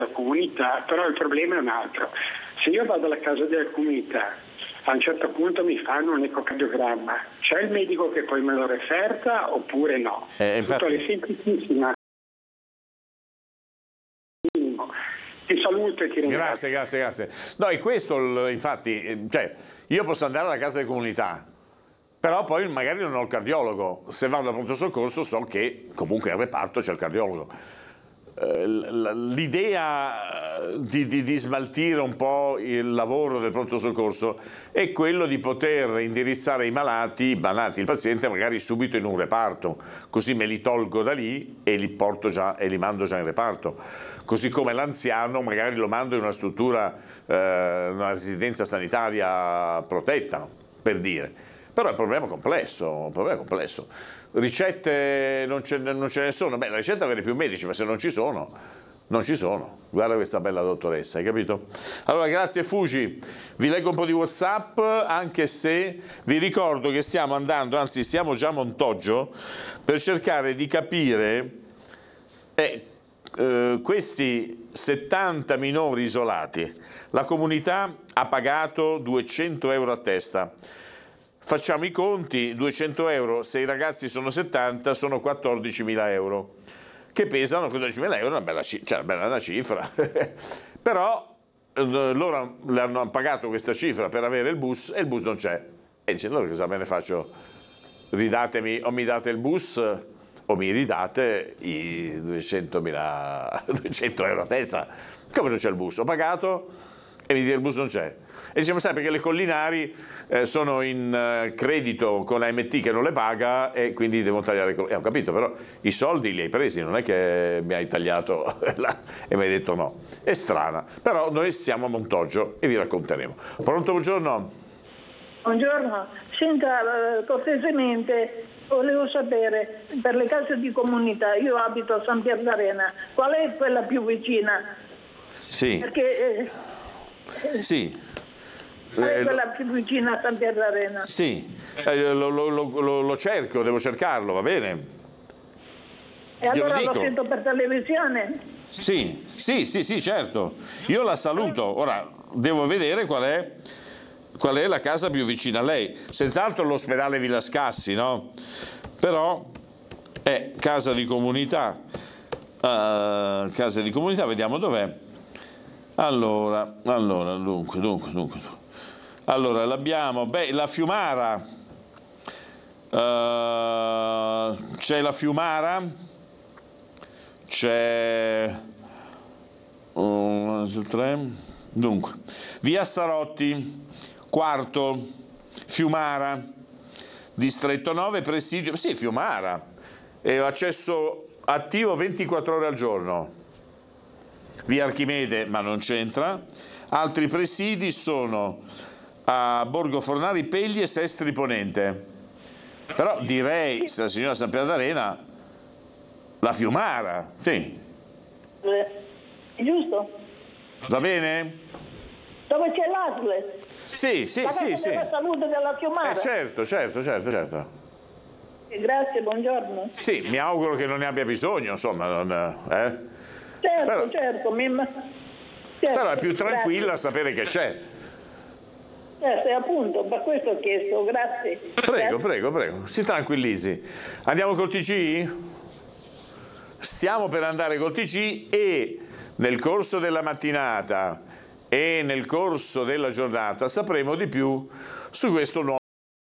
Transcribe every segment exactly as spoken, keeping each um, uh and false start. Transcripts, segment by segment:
della comunità, però il problema è un altro. Se io vado alla casa della comunità, a un certo punto mi fanno un ecocardiogramma, c'è il medico che poi me lo referta oppure no? Eh, infatti... Tutto è semplicissima. Ti saluto e ti ringrazio. Grazie, grazie, grazie. No, è questo, infatti, cioè, io posso andare alla casa di comunità, però poi magari non ho il cardiologo. Se vado al pronto soccorso so che comunque al reparto c'è il cardiologo. L'idea di, di, di smaltire un po' il lavoro del pronto soccorso è quello di poter indirizzare i malati, i malati, il paziente magari subito in un reparto, così me li tolgo da lì e li porto già e li mando già in reparto. Così come l'anziano magari lo mando in una struttura, eh, una residenza sanitaria protetta, per dire. Però è un problema complesso, un problema complesso. Ricette non ce, non ce ne sono. Beh, la ricetta avere più medici, ma se non ci sono, non ci sono. Guarda questa bella dottoressa, hai capito? Allora, grazie Fuji. Vi leggo un po' di WhatsApp, anche se vi ricordo che stiamo andando, anzi siamo già a Montoggio, per cercare di capire eh, eh, questi settanta minori isolati. La comunità ha pagato duecento euro a testa. Facciamo i conti, duecento euro, se i ragazzi sono settanta, sono quattordicimila euro, che pesano, quattordicimila euro è una bella, cioè una bella cifra, però eh, loro le hanno pagato questa cifra per avere il bus e il bus non c'è. E dice, allora cosa me ne faccio? Ridatemi, o mi date il bus o mi ridate i duecentomila, duecento euro a testa. Come non c'è il bus? Ho pagato e mi dice il bus non c'è. E diciamo sempre che le Collinari eh, sono in eh, credito con A M T che non le paga e quindi devono tagliare. Eh, ho capito, però i soldi li hai presi, non è che mi hai tagliato e mi hai detto no. È strana, però noi siamo a Montoggio e vi racconteremo. Pronto, buongiorno? Buongiorno, senta, eh, cortesemente volevo sapere, per le case di comunità, io abito a San Pier d'Arena, qual è quella più vicina? Sì. Perché... Eh, sì. Qual è quella più vicina a San Pier d'Arena? Sì, eh, lo, lo, lo, lo cerco, devo cercarlo, va bene? E allora lo sento per televisione? Sì, sì, sì, sì, certo. Io la saluto. Ora, devo vedere qual è, qual è la casa più vicina a lei. Senz'altro l'ospedale Villa Scassi, no? Però è casa di comunità. Uh, casa di comunità, vediamo dov'è. Allora, allora, dunque, dunque, dunque, dunque. Allora, l'abbiamo, beh, la Fiumara, uh, c'è la Fiumara, c'è, uno, due, tre, dunque, via Sarotti, quarto, Fiumara, distretto nove, presidio, sì, Fiumara, e accesso attivo ventiquattro ore al giorno, via Archimede, ma non c'entra, altri presidi sono a Borgo Fornari, Pegli e Sestri Ponente. Però direi, se la signora San Pier d'Arena, la Fiumara, sì. Eh, giusto? Va bene? Dove c'è l'A S L? Sì, sì, la sì, sì. della salute della Fiumara? Eh, certo, certo, certo, certo. Grazie, buongiorno. Sì, mi auguro che non ne abbia bisogno, insomma, non, eh? Certo, però, certo, mi... certo. Però è più tranquilla Grazie. sapere che c'è. Eh, appunto, per questo ho chiesto, grazie. Prego, grazie. prego, prego, si tranquillizzi. Andiamo col T C? Stiamo per andare col T C e nel corso della mattinata e nel corso della giornata sapremo di più su questo nuovo.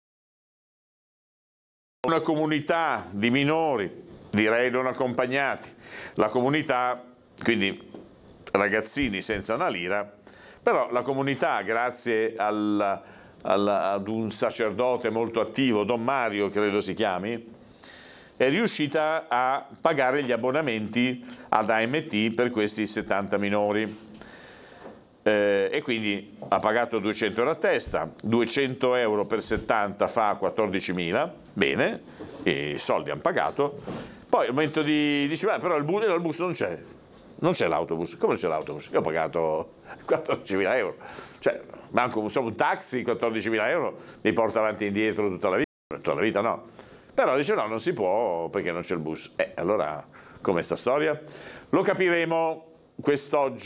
Una comunità di minori, direi non accompagnati, la comunità, quindi ragazzini senza una lira, però la comunità, grazie al, al, ad un sacerdote molto attivo, Don Mario credo si chiami, è riuscita a pagare gli abbonamenti ad A M T per questi settanta minori. Eh, e quindi ha pagato duecento euro a testa, duecento euro per settanta fa quattordicimila, bene, i soldi hanno pagato. Poi al momento di diceva, però il bus, il bus non c'è, non c'è l'autobus. Come non c'è l'autobus? Io ho pagato quattordicimila euro, cioè manco insomma, un taxi quattordicimila euro mi porta avanti e indietro tutta la vita, tutta la vita no, però dice no, non si può perché non c'è il bus. E eh, allora com'è sta storia? Lo capiremo quest'oggi.